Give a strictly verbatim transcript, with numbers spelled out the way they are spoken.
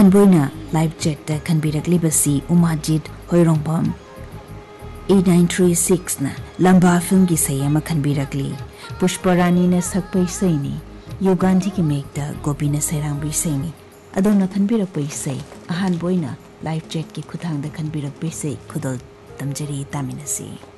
अहनबोइना live chat खनबिरकलिबसी उमाजित होइरोंपम eight nine three six ना लंबा film की सही अमा खनबिरकली पुष्परानी ने सकपै सैनी युगांधी की मेकदा गोपी ने सैरांबी सैनी अदोना खनबिरकपै सै अहनबोइना लाइव चैट की खुथांग द खनबिरकपै सै खुदल तमजरी तामिनसी।